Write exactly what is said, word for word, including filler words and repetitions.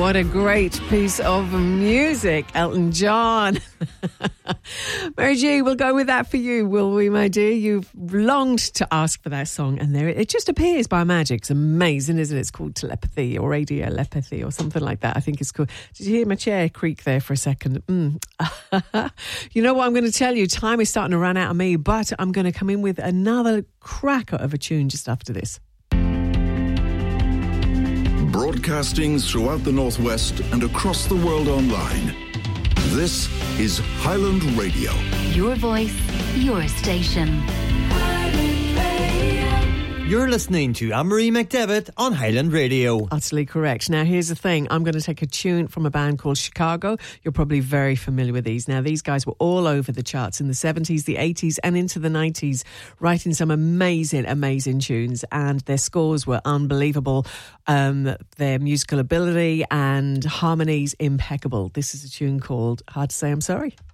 what a great piece of music, Elton John. Mary G, we'll go with that for you, will we, my dear? You've longed to ask for that song, and there it just appears by magic. It's amazing, isn't it? It's called telepathy or radiolepathy or something like that. I think it's cool. Did you hear my chair creak there for a second? Mm. You know what I'm going to tell you? Time is starting to run out of me, but I'm going to come in with another cracker of a tune just after this. Broadcasting throughout the Northwest and across the world online. This is Highland Radio. Your voice, your station. You're listening to Anne-Marie McDevitt on Highland Radio. Utterly correct. Now, here's the thing. I'm going to take a tune from a band called Chicago. You're probably very familiar with these. Now, these guys were all over the charts in the seventies, the eighties and into the nineties, writing some amazing, amazing tunes. And their scores were unbelievable. Um, their musical ability and harmonies impeccable. This is a tune called Hard to Say I'm Sorry.